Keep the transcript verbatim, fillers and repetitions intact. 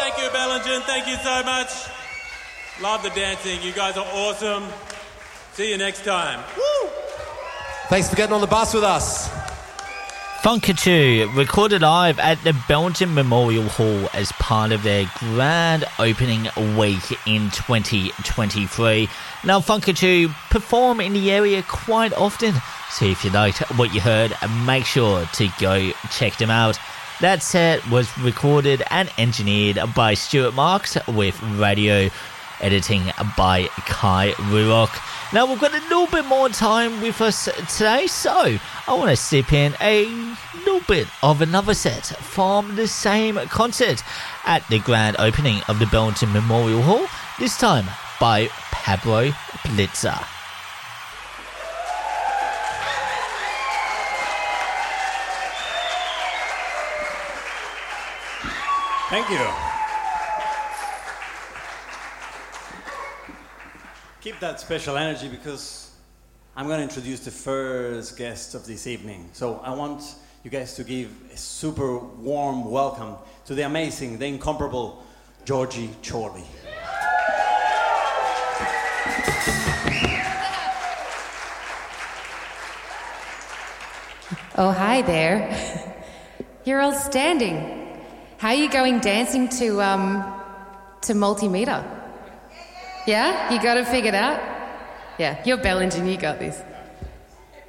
Thank you, Bellingen. Thank you so much. Love the dancing. You guys are awesome. See you next time. Woo! Thanks for getting on the bus with us. Funkadoo recorded live at the Belgian Memorial Hall as part of their grand opening week in twenty twenty-three. Now, Funkadoo perform in the area quite often, so if you liked what you heard, make sure to go check them out. That set was recorded and engineered by Stuart Marks with radio editing by Kai Rurock. Now we've got a little bit more time with us today, so I want to slip in a little bit of another set from the same concert at the grand opening of the Belgian Memorial Hall, this time by Pablo Blitzer. Thank you. Keep that special energy because I'm going to introduce the first guest of this evening. So I want you guys to give a super warm welcome to the amazing, the incomparable Georgie Chorley. Oh, hi there. You're all standing. How are you going dancing to, um, to Multimeter? Yeah? You got it figured out? Yeah, you're Bellingen, you got this.